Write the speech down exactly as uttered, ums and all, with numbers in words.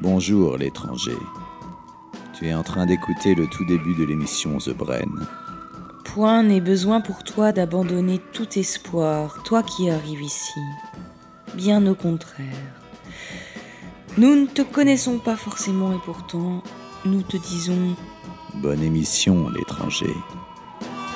Bonjour l'étranger. Tu es en train d'écouter le tout début de l'émission The Brain. Point n'est besoin pour toi d'abandonner tout espoir, toi qui arrives ici. Bien au contraire. Nous ne te connaissons pas forcément et pourtant, nous te disons... Bonne émission l'étranger.